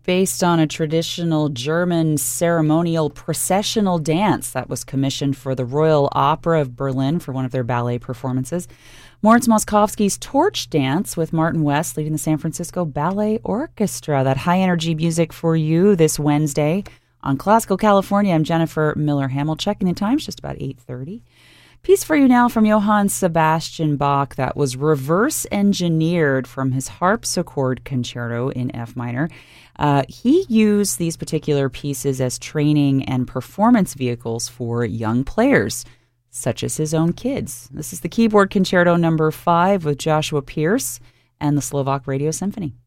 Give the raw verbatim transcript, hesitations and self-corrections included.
based on a traditional German ceremonial processional dance that was commissioned for the Royal Opera of Berlin for one of their ballet performances. Moritz Moszkowski's Torch Dance with Martin West leading the San Francisco Ballet Orchestra. That high-energy music for you this Wednesday on Classical California. I'm Jennifer Miller-Hamill. Checking the time, it's just about eight thirty. Piece for you now from Johann Sebastian Bach that was reverse-engineered from his harpsichord concerto in F minor. Uh, he used these particular pieces as training and performance vehicles for young players, such as his own kids. This is the Keyboard Concerto number five with Joshua Pierce and the Slovak Radio Symphony.